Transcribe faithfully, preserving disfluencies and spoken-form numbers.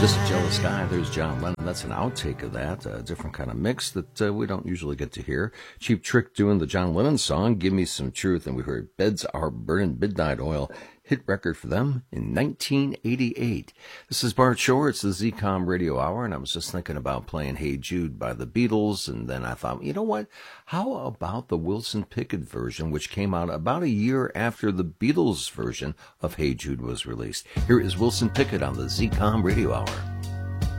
Just a Jealous Guy. There's John Lennon. That's an outtake of that, a different kind of mix that uh, we don't usually get to hear. Cheap Trick doing the John Lennon song, Give Me Some Truth, and we heard Beds Are Burning, Midnight Oil, hit record for them in nineteen eighty-eight. This is Bart Shore. It's the Z COM Radio Hour, and I was just thinking about playing Hey Jude by the Beatles, and then I thought, you know what? How about the Wilson Pickett version, which came out about a year after the Beatles version of Hey Jude was released? Here is Wilson Pickett on the Z COM Radio Hour.